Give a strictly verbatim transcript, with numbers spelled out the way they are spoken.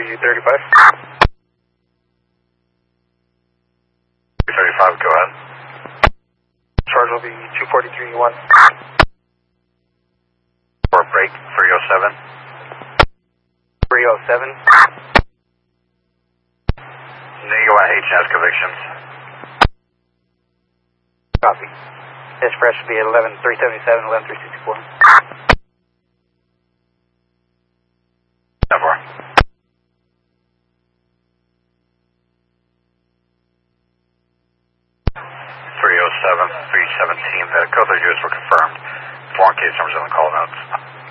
three thirty-five. three thirty-five, go ahead. Charge will be two forty-three one. For break, three oh seven. three oh seven. Nego and H has convictions. Copy. Express should be at eleven three seventy-seven, eleven three sixty-four. ten four. three oh seven, three seventeen, the code those units were confirmed. Foreign case numbers on the call notes.